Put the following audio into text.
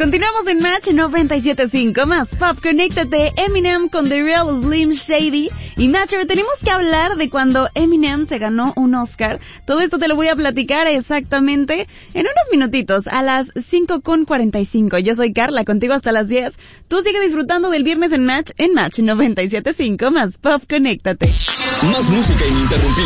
Continuamos en Match 97.5 más Pop. Conéctate, Eminem con The Real Slim Shady. Y Nacho, tenemos que hablar de cuando Eminem se ganó un Oscar. Todo esto te lo voy a platicar exactamente en unos minutitos, a las 5:45. Yo soy Carla, contigo hasta las 10. Tú sigue disfrutando del viernes en Match 97.5 más Pop. Conéctate. Más música ininterrumpida.